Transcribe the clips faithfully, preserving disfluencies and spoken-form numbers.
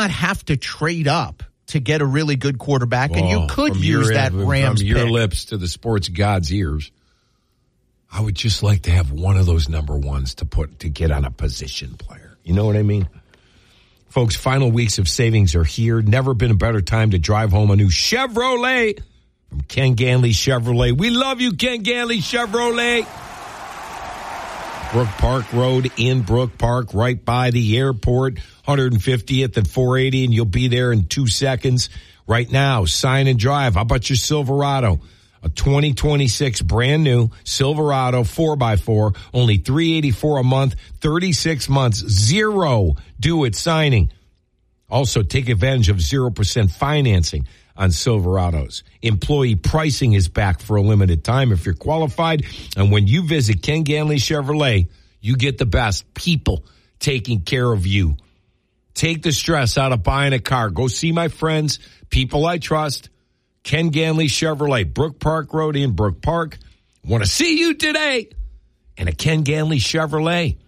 not have to trade up to get a really good quarterback, well, and you could use your, that Rams From your pick. lips to the sports god's ears, I would just like to have one of those number ones to put to get on a position player. You know what I mean? Folks, final weeks of savings are here. Never been a better time to drive home a new Chevrolet from Ken Ganley Chevrolet. We love you, Ken Ganley Chevrolet. Brook Park Road in Brook Park, right by the airport, one hundred fiftieth and four eighty, and you'll be there in two seconds. Right now, sign and drive. How about your Silverado? A twenty twenty-six brand new Silverado four by four, only three hundred eighty-four dollars a month, thirty-six months, zero due at signing. Also, take advantage of zero percent financing on Silverados. Employee pricing is back for a limited time if you're qualified. And when you visit Ken Ganley Chevrolet, you get the best people taking care of you. Take the stress out of buying a car. Go see my friends, people I trust. Ken Ganley Chevrolet, Brook Park Road in Brook Park. Want to see you today. And a Ken Ganley Chevrolet.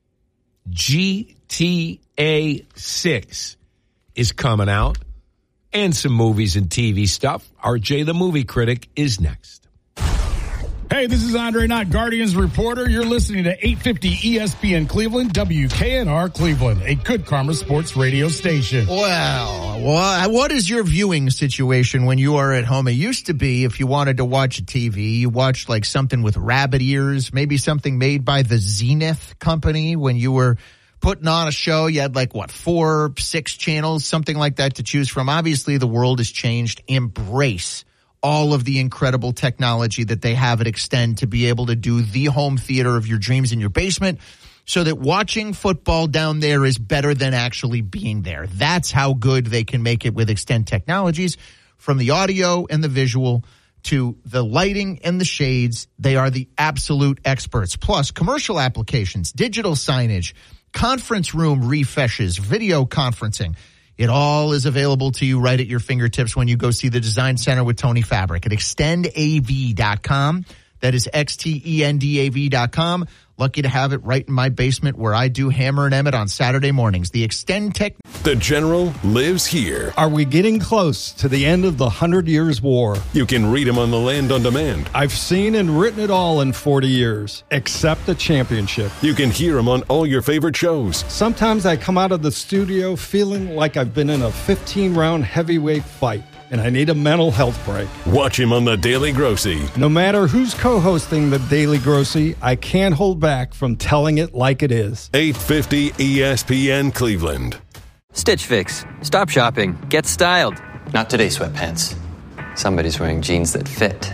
G T A six is coming out. And some movies and T V stuff. R J, the movie critic, is next. Hey, this is Andre Knott, Guardians reporter. You're listening to eight fifty E S P N Cleveland, W K N R Cleveland, a Good Karma sports radio station. Well, what is your viewing situation when you are at home? It used to be if you wanted to watch a T V, you watched like something with rabbit ears, maybe something made by the Zenith Company when you were putting on a show. You had like, what, four, six channels, something like that to choose from. Obviously, the world has changed. Embrace all of the incredible technology that they have at Extend to be able to do the home theater of your dreams in your basement so that watching football down there is better than actually being there. That's how good they can make it with Extend Technologies. From the audio and the visual to the lighting and the shades, they are the absolute experts. Plus, commercial applications, digital signage, conference room refreshes, video conferencing. It all is available to you right at your fingertips when you go see the Design Center with Tony Fabric at extend A V dot com. That is X T E N D A V dot com. Lucky to have it right in my basement where I do Hammer and Emmett on Saturday mornings. The Extend Tech. The General lives here. Are we getting close to the end of the Hundred Years' War? You can read him on the Land on Demand. I've seen and written it all in forty years, except the championship. You can hear him on all your favorite shows. Sometimes I come out of the studio feeling like I've been in a fifteen-round heavyweight fight, and I need a mental health break. Watch him on The Daily Grossy. No matter who's co-hosting The Daily Grossy, I can't hold back from telling it like it is. eight fifty E S P N Cleveland. Stitch Fix. Stop shopping. Get styled. Not today, sweatpants. Somebody's wearing jeans that fit.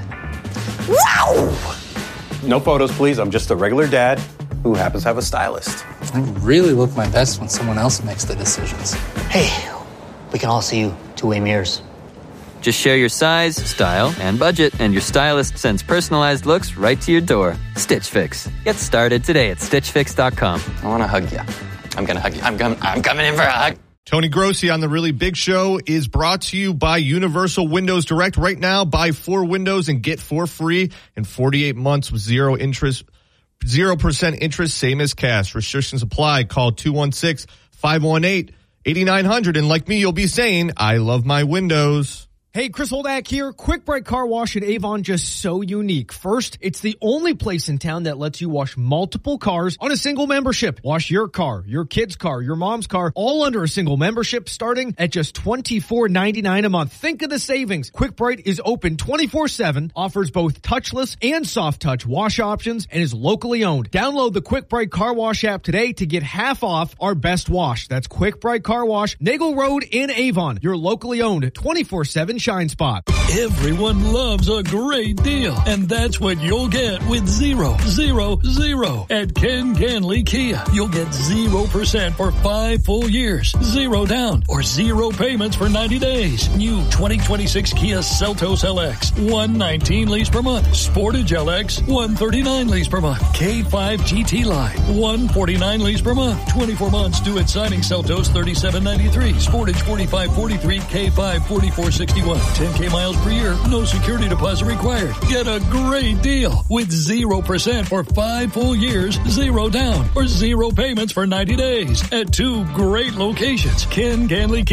Wow! No photos, please. I'm just a regular dad who happens to have a stylist. I really look my best when someone else makes the decisions. Hey, we can all see you two-way mirrors. Just share your size, style, and budget, and your stylist sends personalized looks right to your door. Stitch Fix. Get started today at stitch fix dot com. I want to hug you. I'm going to hug you. I'm, com- I'm coming in for a hug. Tony Grossi on The Really Big Show is brought to you by Universal Windows Direct. Right now, buy four windows and get four free in forty-eight months with zero interest, zero percent interest, same as cash. Restrictions apply. Call two one six, five one eight, eight nine zero zero. And like me, you'll be saying, I love my windows. Hey, Chris Holdak here. Quick Bright Car Wash in Avon, just so unique. First, it's the only place in town that lets you wash multiple cars on a single membership. Wash your car, your kid's car, your mom's car, all under a single membership, starting at just twenty-four ninety-nine a month. Think of the savings. Quick Bright is open twenty-four seven, offers both touchless and soft touch wash options, and is locally owned. Download the Quick Bright Car Wash app today to get half off our best wash. That's Quick Bright Car Wash, Nagel Road in Avon. Your locally owned twenty-four seven Shine Spot. Everyone loves a great deal, and that's what you'll get with zero, zero, zero at Ken Ganley Kia. You'll get zero percent for five full years, zero down, or zero payments for ninety days. New twenty twenty-six Kia Seltos L X, one nineteen lease per month. Sportage L X, one thirty-nine lease per month. K five G T Line, one forty-nine lease per month. twenty-four months due at signing. Seltos thirty-seven ninety-three. Sportage forty-five forty-three. K five forty-four sixty-one. ten K miles per year, no security deposit required. Get a great deal with zero percent for five full years, zero down, or zero payments for ninety days at two great locations. Ken Ganley